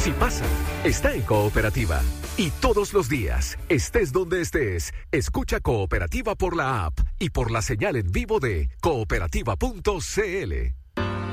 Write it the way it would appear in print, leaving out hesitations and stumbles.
Si pasa, está en Cooperativa. Y todos los días, estés donde estés, escucha Cooperativa por la app y por la señal en vivo de cooperativa.cl.